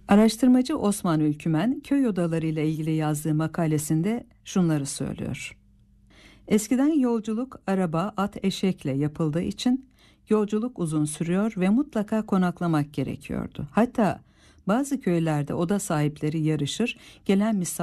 Araştırmacı Osman Ülkümen, köy odaları ile ilgili yazdığı makalesinde şunları söylüyor. Eskiden yolculuk araba, at, eşekle yapıldığı için yolculuk uzun sürüyor ve mutlaka konaklamak gerekiyordu. Hatta bazı köylerde oda sahipleri yarışır, gelen misafirler